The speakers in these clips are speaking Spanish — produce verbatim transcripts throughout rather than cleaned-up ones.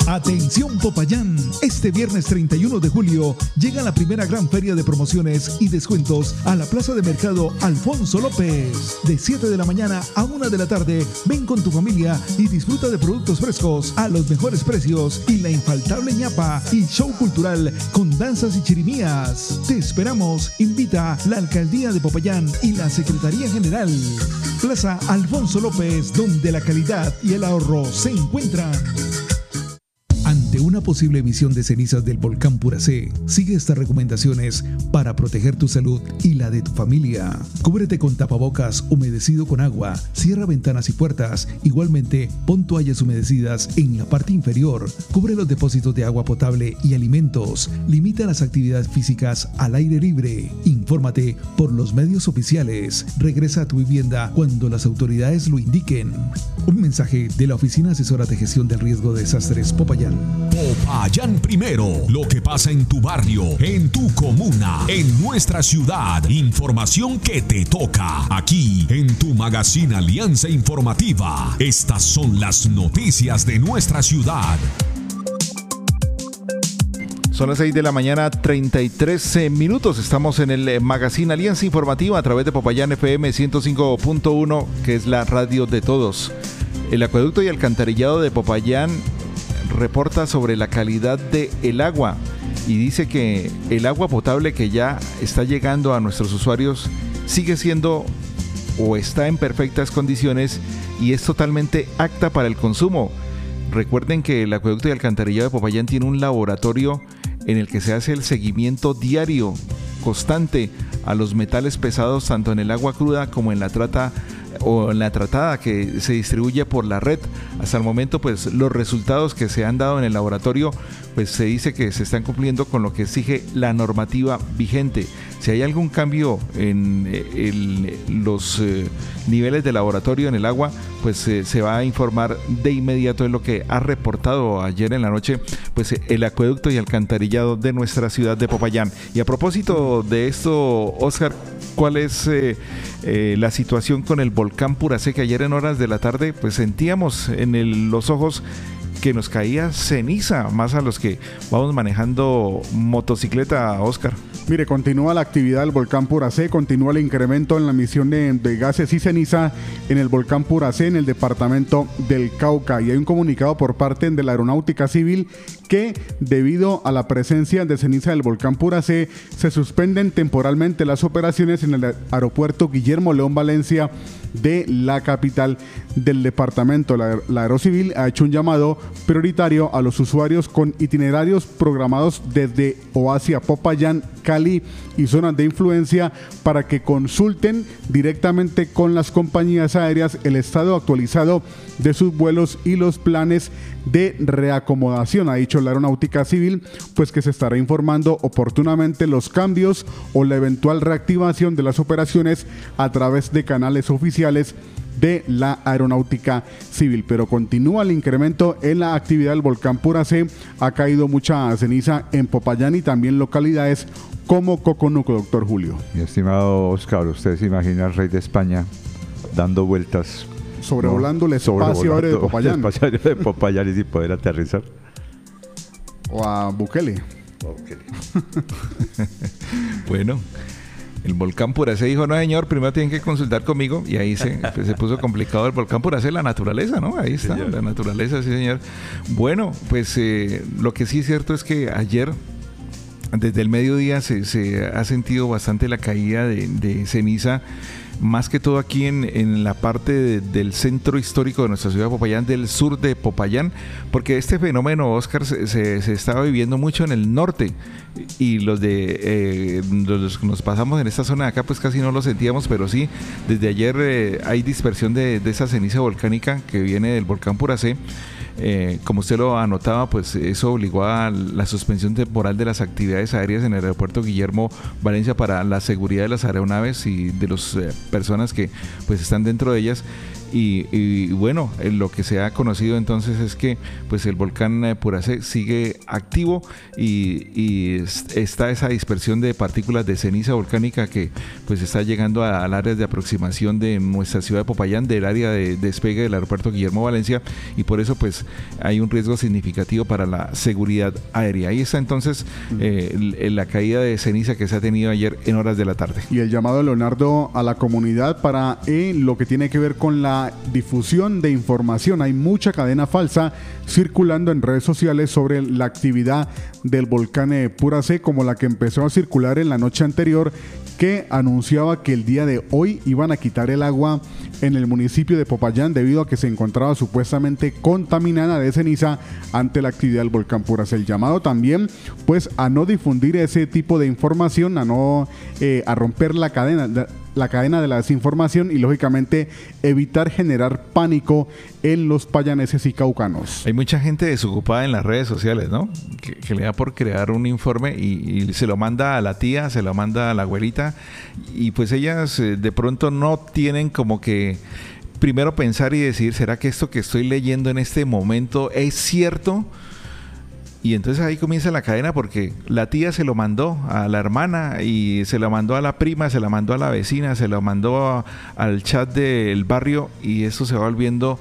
Atención Popayán, este viernes treinta y uno de julio llega la primera gran feria de promociones y descuentos a la Plaza de Mercado Alfonso López. De siete de la mañana a una de la tarde, ven con tu familia y disfruta de productos frescos a los mejores precios y la infaltable ñapa y show cultural con danzas y chirimías. Te esperamos, invita la Alcaldía de Popayán y la Secretaría General. Plaza Alfonso López, donde la calidad y el ahorro se encuentran. Ante una posible emisión de cenizas del volcán Puracé, sigue estas recomendaciones para proteger tu salud y la de tu familia. Cúbrete con tapabocas humedecido con agua, cierra ventanas y puertas. Igualmente, pon toallas humedecidas en la parte inferior. Cubre los depósitos de agua potable y alimentos. Limita las actividades físicas al aire libre. Infórmate por los medios oficiales. Regresa a tu vivienda cuando las autoridades lo indiquen. Un mensaje de la Oficina Asesora de Gestión del Riesgo de Desastres Popayán. Popayán primero, lo que pasa en tu barrio, en tu comuna, en nuestra ciudad. Información que te toca aquí en tu magazine Alianza Informativa. Estas son las noticias de nuestra ciudad. Son las seis de la mañana, treinta y tres minutos. Estamos en el magazine Alianza Informativa a través de Popayán F M ciento cinco punto uno, que es la radio de todos. El acueducto y alcantarillado de Popayán reporta sobre la calidad del agua y dice que el agua potable que ya está llegando a nuestros usuarios sigue siendo o está en perfectas condiciones y es totalmente apta para el consumo. Recuerden que el acueducto y alcantarillado de Popayán tiene un laboratorio en el que se hace el seguimiento diario, constante, a los metales pesados tanto en el agua cruda como en la trata o en la tratada que se distribuye por la red. Hasta el momento, pues los resultados que se han dado en el laboratorio, pues se dice que se están cumpliendo con lo que exige la normativa vigente. Si hay algún cambio en el, los eh, niveles de laboratorio en el agua, pues eh, se va a informar de inmediato. Es lo que ha reportado ayer en la noche pues eh, el acueducto y alcantarillado de nuestra ciudad de Popayán. Y a propósito de esto, Oscar, ¿cuál es eh, eh, la situación con el volcán Puracé? Que ayer en horas de la tarde pues sentíamos en el, los ojos que nos caía ceniza, más a los que vamos manejando motocicleta, Oscar. Mire, continúa la actividad del volcán Puracé, continúa el incremento en la emisión de, de gases y ceniza en el volcán Puracé en el departamento del Cauca, y hay un comunicado por parte de la Aeronáutica Civil que debido a la presencia de ceniza del volcán Puracé se suspenden temporalmente las operaciones en el aeropuerto Guillermo León Valencia de la capital del departamento. La, la Aerocivil ha hecho un llamado prioritario a los usuarios con itinerarios programados desde o hacia Popayán, Cali y zonas de influencia para que consulten directamente con las compañías aéreas el estado actualizado de sus vuelos y los planes de reacomodación. Ha dicho la Aeronáutica Civil pues que se estará informando oportunamente los cambios o la eventual reactivación de las operaciones a través de canales oficiales de la Aeronáutica Civil. Pero continúa el incremento en la actividad del volcán Puracé. Ha caído mucha ceniza en Popayán y también localidades como Coconuco, doctor Julio. Mi estimado Oscar, ¿usted se imagina al rey de España dando vueltas, sobrevolando no, el espacio aéreo de Popayán? El espacio aéreo de Popayán y sin poder aterrizar. O a Bukele. Bukele. Bueno, el volcán Puracé dijo, no señor, primero tienen que consultar conmigo, y ahí se, pues, se puso complicado el volcán Puracé, la naturaleza, ¿no? Ahí está, señor. La naturaleza, sí señor. Bueno, pues eh, lo que sí es cierto es que ayer, desde el mediodía, se, se ha sentido bastante la caída de, de ceniza, más que todo aquí en, en la parte de, del centro histórico de nuestra ciudad de Popayán, del sur de Popayán, porque este fenómeno, Oscar, se, se, se estaba viviendo mucho en el norte, y los de eh, los que nos pasamos en esta zona de acá pues casi no lo sentíamos, pero sí, desde ayer eh, hay dispersión de, de esa ceniza volcánica que viene del volcán Puracé. Eh, como usted lo anotaba, pues eso obligó a la suspensión temporal de las actividades aéreas en el aeropuerto Guillermo Valencia para la seguridad de las aeronaves y de las eh, personas que pues están dentro de ellas. Y, y bueno, lo que se ha conocido entonces es que pues el volcán Puracé sigue activo y, y está esa dispersión de partículas de ceniza volcánica que pues está llegando a, al área de aproximación de nuestra ciudad de Popayán, del área de despegue del aeropuerto Guillermo Valencia, y por eso pues hay un riesgo significativo para la seguridad aérea. Ahí está entonces eh, la caída de ceniza que se ha tenido ayer en horas de la tarde. Y el llamado de Leonardo a la comunidad para eh, lo que tiene que ver con la difusión de información. Hay mucha cadena falsa circulando en redes sociales sobre la actividad del volcán eh, Puracé, como la que empezó a circular en la noche anterior, que anunciaba que el día de hoy iban a quitar el agua en el municipio de Popayán debido a que se encontraba supuestamente contaminada de ceniza ante la actividad del volcán Puracé. El llamado también pues a no difundir ese tipo de información, a no eh, a romper la cadena la cadena de la desinformación y lógicamente evitar generar pánico en los payaneses y caucanos. Hay mucha gente desocupada en las redes sociales, ¿no? Que, que le da por crear un informe y, y se lo manda a la tía, se lo manda a la abuelita, y pues ellas eh, de pronto no tienen como que primero pensar y decir, ¿será que esto que estoy leyendo en este momento es cierto? Y entonces ahí comienza la cadena, porque la tía se lo mandó a la hermana y se lo mandó a la prima, se lo mandó a la vecina, se lo mandó a, al chat del barrio, y eso se va volviendo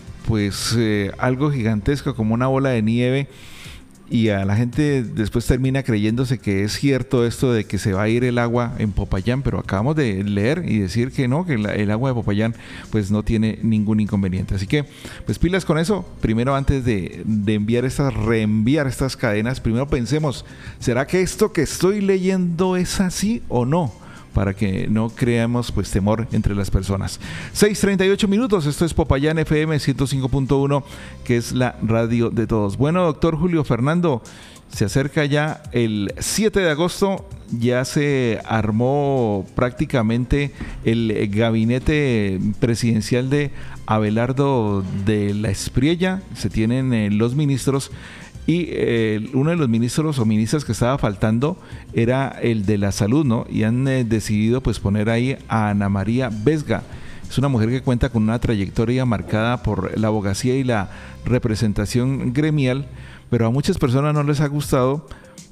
pues eh, algo gigantesco, como una bola de nieve, y a la gente después termina creyéndose que es cierto esto de que se va a ir el agua en Popayán, pero acabamos de leer y decir que no, que la, el agua de Popayán pues no tiene ningún inconveniente. Así que pues pilas con eso. Primero, antes de, de enviar estas, reenviar estas cadenas, primero pensemos, ¿será que esto que estoy leyendo es así o no? Para que no creamos pues temor entre las personas. seis treinta y ocho minutos, esto es Popayán F M ciento cinco punto uno, que es la radio de todos. Bueno, doctor Julio Fernando, se acerca ya el siete de agosto, ya se armó prácticamente el gabinete presidencial de Abelardo de la Espriella, se tienen eh, los ministros. Y eh, uno de los ministros o ministras que estaba faltando era el de la salud, ¿no? Y han eh, decidido pues poner ahí a Ana María Vesga. Es una mujer que cuenta con una trayectoria marcada por la abogacía y la representación gremial, pero a muchas personas no les ha gustado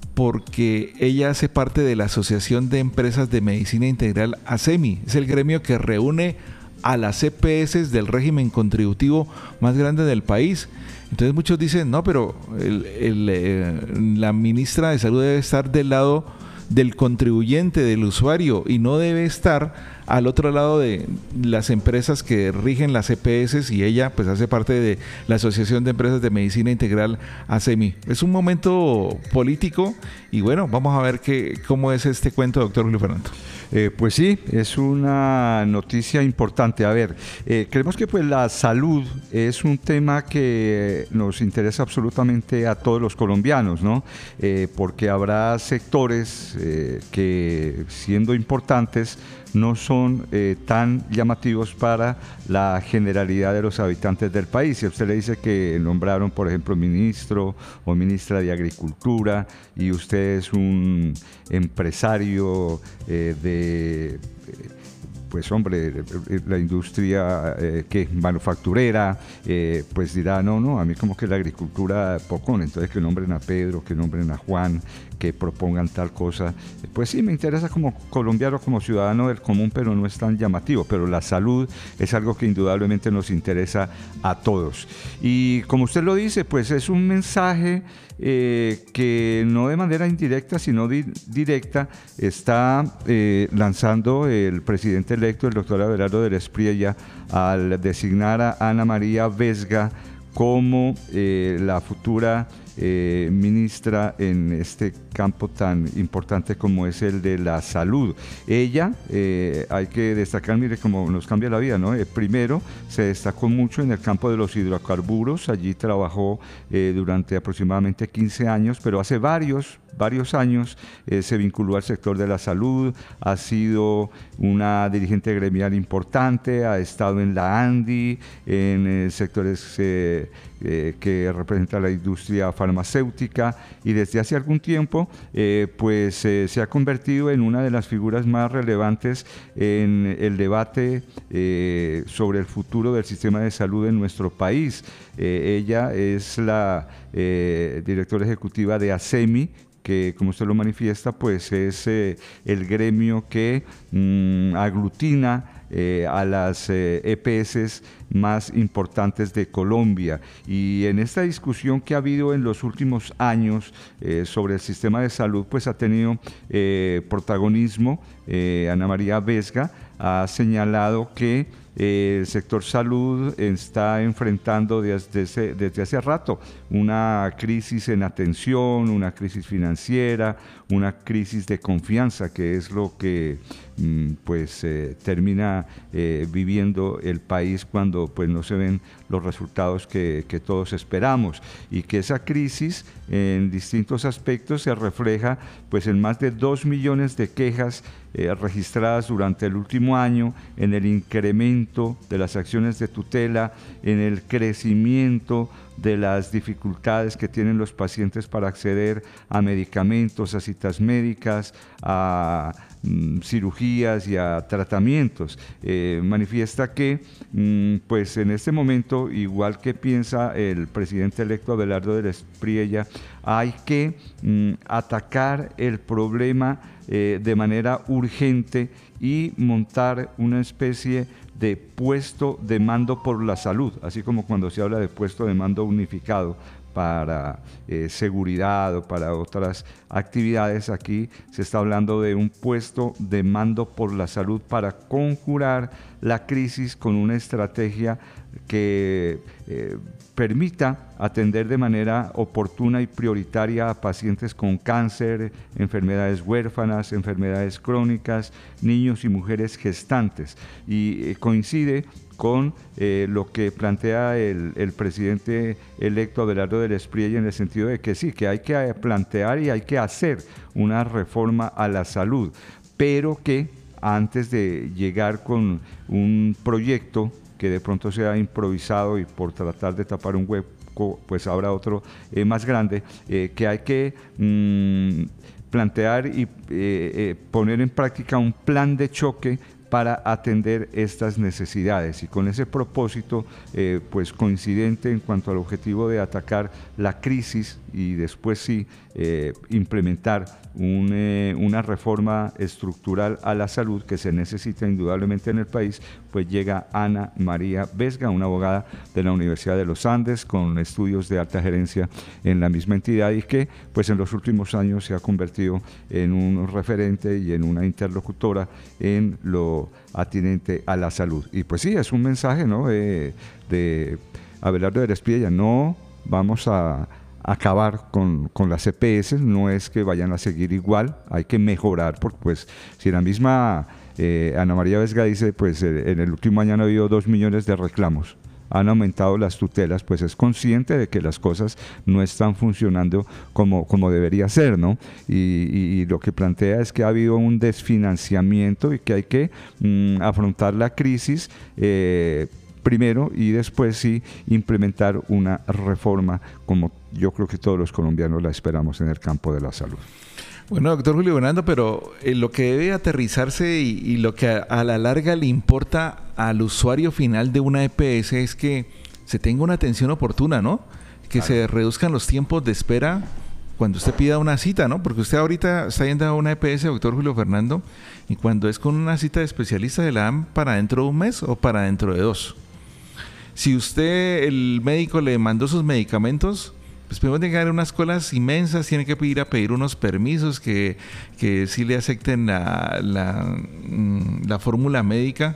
porque ella hace parte de la Asociación de Empresas de Medicina Integral ASEMI. Es el gremio que reúne a las E P S del régimen contributivo más grande del país. Entonces muchos dicen, no, pero el, el, eh, la ministra de Salud debe estar del lado del contribuyente, del usuario, y no debe estar al otro lado de las empresas que rigen las E P S, y ella pues hace parte de la Asociación de Empresas de Medicina Integral ASEMI. Es un momento político y bueno, vamos a ver qué, cómo es este cuento, doctor Julio Fernando. Eh, pues sí, es una noticia importante. A ver, eh, creemos que pues la salud es un tema que nos interesa absolutamente a todos los colombianos, ¿no? Eh, porque habrá sectores eh, que, siendo importantes, no son eh, tan llamativos para la generalidad de los habitantes del país. Si a usted le dice que nombraron, por ejemplo, ministro o ministra de Agricultura y usted es un empresario eh, de... pues hombre, la industria eh, que manufacturera, eh, pues dirá, no, no, a mí como que la agricultura poco, entonces que nombren a Pedro, que nombren a Juan, que propongan tal cosa. Pues sí, me interesa como colombiano, como ciudadano del común, pero no es tan llamativo. Pero la salud es algo que indudablemente nos interesa a todos. Y como usted lo dice, pues es un mensaje eh, que no de manera indirecta, sino di- directa, está eh, lanzando el presidente electo, el doctor Abelardo de la Espriella, al designar a Ana María Vesga como eh, la futura eh, ministra en este campo tan importante como es el de la salud. Ella, eh, hay que destacar, mire cómo nos cambia la vida, ¿no? Eh, primero, se destacó mucho en el campo de los hidrocarburos, allí trabajó eh, durante aproximadamente quince años, pero hace varios, varios años eh, se vinculó al sector de la salud, ha sido una dirigente gremial importante, ha estado en la ANDI, en eh, sectores eh, eh, que representan la industria farmacéutica, farmacéutica, y desde hace algún tiempo eh, pues eh, se ha convertido en una de las figuras más relevantes en el debate eh, sobre el futuro del sistema de salud en nuestro país. Eh, ella es la eh, directora ejecutiva de ASEMI, que, como usted lo manifiesta, pues es eh, el gremio que mmm, aglutina eh, a las eh, E P S más importantes de Colombia. Y en esta discusión que ha habido en los últimos años eh, sobre el sistema de salud, pues ha tenido eh, protagonismo. eh, Ana María Vesga ha señalado que Eh, el sector salud está enfrentando desde, desde hace rato una crisis en atención, una crisis financiera, una crisis de confianza, que es lo que mm, pues eh, termina eh, viviendo el país cuando pues no se ven los resultados que, que todos esperamos, y que esa crisis en distintos aspectos se refleja pues en más de dos millones de quejas eh, registradas durante el último año, en el incremento de las acciones de tutela, en el crecimiento de las dificultades que tienen los pacientes para acceder a medicamentos, a citas médicas, a mm, cirugías y a tratamientos. Eh, manifiesta que mm, pues en este momento, igual que piensa el presidente electo Abelardo de la Espriella, hay que mm, atacar el problema eh, de manera urgente y montar una especie de puesto de mando por la salud, así como cuando se habla de puesto de mando unificado para eh, seguridad o para otras actividades. Aquí se está hablando de un puesto de mando por la salud para conjurar la crisis con una estrategia que eh, permita atender de manera oportuna y prioritaria a pacientes con cáncer, enfermedades huérfanas, enfermedades crónicas, niños y mujeres gestantes. Y eh, coincide con eh, lo que plantea el, el presidente electo Abelardo de la Espriella, en el sentido de que sí, que hay que plantear y hay que hacer una reforma a la salud, pero que antes de llegar con un proyecto que de pronto sea improvisado y por tratar de tapar un hueco, pues habrá otro eh, más grande, eh, que hay que mmm, plantear y eh, eh, poner en práctica un plan de choque para atender estas necesidades, y con ese propósito eh, pues coincidente en cuanto al objetivo de atacar la crisis y después sí eh, implementar un, eh, una reforma estructural a la salud que se necesita indudablemente en el país, pues llega Ana María Vesga, una abogada de la Universidad de los Andes con estudios de alta gerencia en la misma entidad, y que pues en los últimos años se ha convertido en un referente y en una interlocutora en lo atinente a la salud. Y pues sí, es un mensaje, ¿no?, de, de Abelardo de la Espriella: no vamos a acabar con, con las E P S, no es que vayan a seguir igual, hay que mejorar, porque pues si la misma eh, Ana María Vesga dice, pues eh, en el último año han habido dos millones de reclamos, han aumentado las tutelas, pues es consciente de que las cosas no están funcionando como, como debería ser, ¿no? Y, y, y lo que plantea es que ha habido un desfinanciamiento y que hay que mmm, afrontar la crisis eh, primero y después sí implementar una reforma, como yo creo que todos los colombianos la esperamos en el campo de la salud. Bueno, doctor Julio Fernando, pero eh, lo que debe aterrizarse y, y lo que a, a la larga le importa al usuario final de una E P S es que se tenga una atención oportuna, ¿no? Que claro, se reduzcan los tiempos de espera cuando usted pida una cita, ¿no? Porque usted ahorita está yendo a una E P S, doctor Julio Fernando, y cuando es con una cita de especialista se la dan para dentro de un mes o para dentro de dos. Si usted, el médico le mandó sus medicamentos, pues primero tiene que haber unas colas inmensas, tiene que ir a pedir unos permisos que, que sí le acepten la, la, la fórmula médica.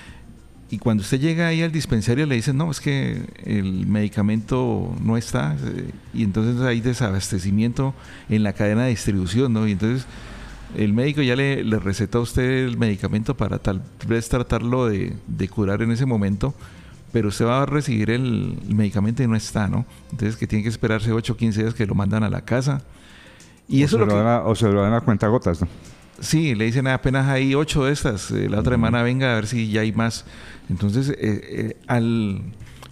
Y cuando usted llega ahí al dispensario le dicen, no, es que el medicamento no está, y entonces hay desabastecimiento en la cadena de distribución, ¿no? Y entonces el médico ya le, le receta a usted el medicamento para tal vez tratarlo de, de curar en ese momento, pero usted va a recibir el, el medicamento y no está, ¿no? Entonces que tiene que esperarse ocho o quince días que lo mandan a la casa. Y o eso se lo lo que... dan a, o se lo dan a cuentagotas, ¿no? Sí, le dicen apenas hay ocho de estas, eh, la otra semana venga a ver si ya hay más. Entonces, eh, eh, al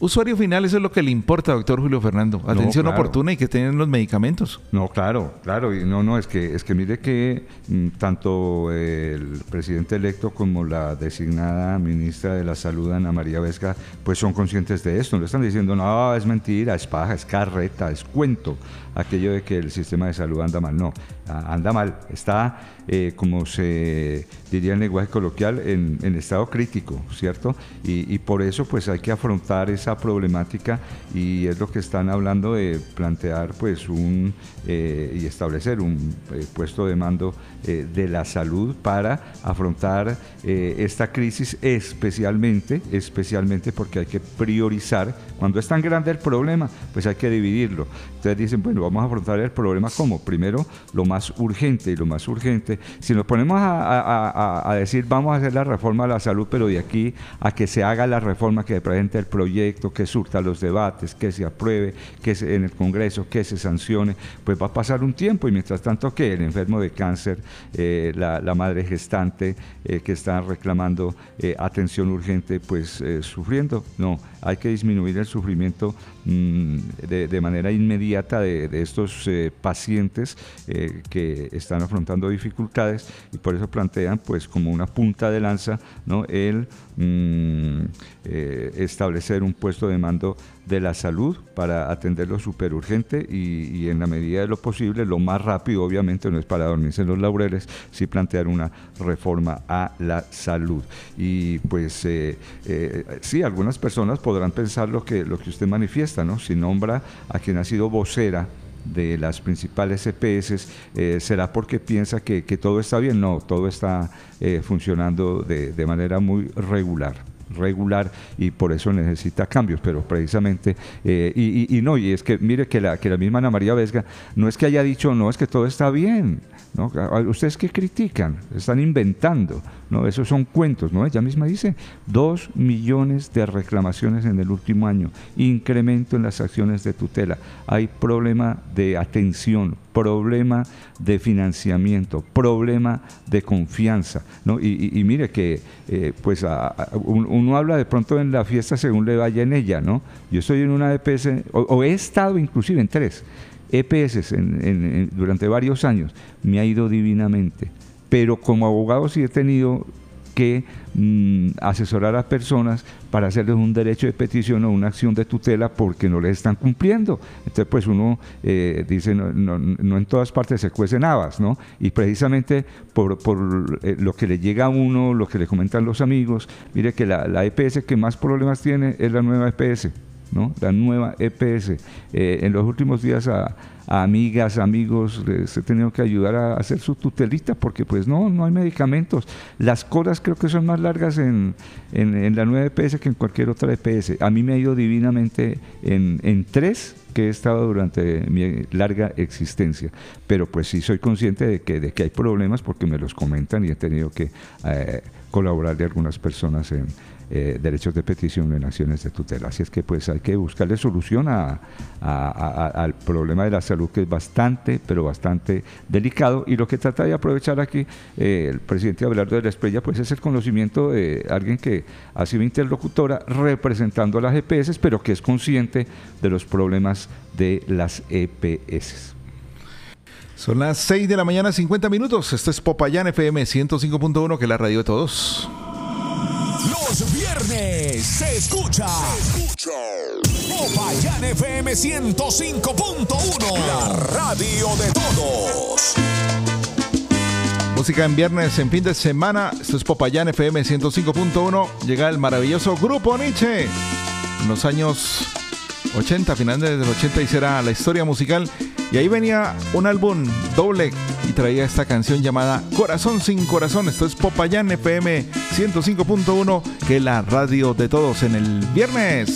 usuario final, eso es lo que le importa, doctor Julio Fernando. Atención no, claro. oportuna y que tengan los medicamentos. No, claro, claro. Y no, no, es que, es que mire que mm, tanto el presidente electo como la designada ministra de la Salud, Ana María Vesga, pues son conscientes de esto. No le están diciendo, no, es mentira, es paja, es carreta, es cuento, aquello de que el sistema de salud anda mal. No, anda mal. Está, eh, como se diría en lenguaje coloquial, en, en estado crítico, ¿cierto? Y, y por eso pues hay que afrontar esa problemática y es lo que están hablando de plantear pues un eh, y establecer un eh, puesto de mando eh, de la salud para afrontar eh, esta crisis, especialmente, especialmente porque hay que priorizar. Cuando es tan grande el problema, pues hay que dividirlo. Entonces dicen, bueno, vamos a afrontar el problema como primero lo más urgente, y lo más urgente, si nos ponemos a, a, a, a decir vamos a hacer la reforma a la salud, pero de aquí a que se haga la reforma, que presente el proyecto, que surta los debates, que se apruebe, que se, en el Congreso, que se sancione, pues va a pasar un tiempo y mientras tanto que el enfermo de cáncer, eh, la, la madre gestante eh, que está reclamando eh, atención urgente, pues eh, sufriendo. No, hay que disminuir el sufrimiento mmm, de, de manera inmediata de, de estos eh, pacientes eh, que están afrontando dificultades y por eso plantean pues como una punta de lanza, ¿no?, el mmm, eh, establecer un puesto de mando de la salud para atender lo súper urgente y, y en la medida de lo posible, lo más rápido, obviamente no es para dormirse en los laureles, sí plantear una reforma a la salud. Y pues eh, eh, sí, algunas personas podrán pensar lo que, lo que usted manifiesta, ¿no? Si nombra a quien ha sido vocera de las principales E P S, eh, ¿será porque piensa que, que todo está bien? No, todo está eh, funcionando de, de manera muy regular. regular y por eso necesita cambios, pero precisamente eh, y, y, y no, y es que mire que la, que la misma Ana María Vesga no es que haya dicho, no, es que todo está bien, ¿no? Ustedes que critican, están inventando, ¿no? Esos son cuentos, ¿no? Ella misma dice, dos millones de reclamaciones en el último año, incremento en las acciones de tutela, hay problema de atención, problema de financiamiento, problema de confianza, ¿no? Y, y, y mire que eh, pues a, a, un, uno habla de pronto en la fiesta según le vaya en ella, ¿no? Yo estoy en una E P S, o, o he estado inclusive en tres E P S en, en, en, durante varios años, me ha ido divinamente, pero como abogado sí he tenido que mmm, asesorar a personas para hacerles un derecho de petición o una acción de tutela porque no les están cumpliendo. Entonces pues uno eh, dice, no, no, no en todas partes se cuecen habas, ¿no? Y precisamente por, por eh, lo que le llega a uno, lo que le comentan los amigos, mire que la, la E P S que más problemas tiene es la nueva E P S, ¿no? La nueva E P S. Eh, en los últimos días a, a amigas, amigos, les he tenido que ayudar a hacer su tutelita porque pues no, no hay medicamentos. Las colas creo que son más largas en, en, en la nueva E P S que en cualquier otra E P S. A mí me ha ido divinamente en, en tres que he estado durante mi larga existencia, pero pues sí soy consciente de que, de que hay problemas porque me los comentan y he tenido que eh, colaborar de algunas personas en Eh, derechos de petición en acciones de tutela. Así es que pues hay que buscarle solución a, a, a, al problema de la salud, que es bastante, pero bastante delicado, y lo que trata de aprovechar aquí eh, el presidente Abelardo de la Espriella pues es el conocimiento de alguien que ha sido interlocutora representando a las E P S, pero que es consciente de los problemas de las E P S. Son las seis de la mañana, cincuenta minutos. Esto es Popayán F M ciento cinco punto uno, que es la radio de todos. Los viernes se escucha, se escucha Popayán F M ciento cinco punto uno, la radio de todos. Música en viernes, en fin de semana. Esto es Popayán F M ciento cinco punto uno. Llega el maravilloso Grupo Nietzsche. En los años ochenta, finales del ochenta, y será la historia musical. Y ahí venía un álbum doble y traía esta canción llamada Corazón sin Corazón. Esto es Popayán F M ciento cinco punto uno, que es la radio de todos en el viernes.